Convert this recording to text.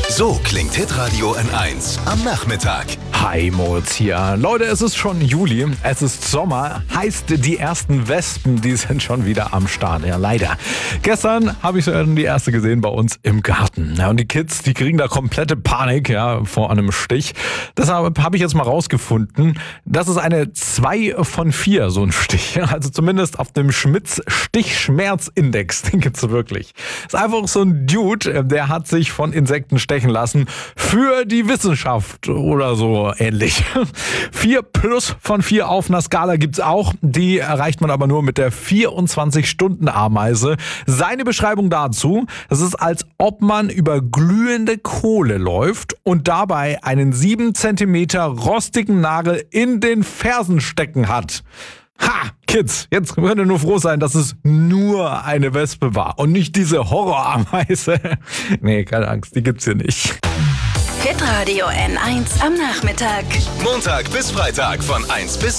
So klingt Hitradio N1 am Nachmittag. Hi, Moritz hier. Leute, es ist schon Juli, es ist Sommer, heißt die ersten Wespen, die sind schon wieder am Start. Ja, leider. Gestern habe ich schon die erste gesehen bei uns im Garten. Ja, und die Kids, die kriegen da komplette Panik, ja, vor einem Stich. Deshalb habe ich jetzt mal rausgefunden, das ist eine 2 von 4, so ein Stich. Also zumindest auf dem Schmitz-Stichschmerzindex, den gibt's wirklich. Ist einfach so ein Dude, der hat sich von Insekten stechen lassen für die Wissenschaft oder so ähnlich. 4 plus von 4 auf einer Skala gibt's auch. Die erreicht man aber nur mit der 24-Stunden-Ameise. Seine Beschreibung dazu: Es ist, als ob man über glühende Kohle läuft und dabei einen 7 Zentimeter rostigen Nagel in den Fersen stecken hat. Ha, Kids, jetzt könnt ihr nur froh sein, dass es nur eine Wespe war und nicht diese Horrorameise. Nee, keine Angst, die gibt's hier nicht. Hitradio N1 am Nachmittag. Montag bis Freitag von 1 bis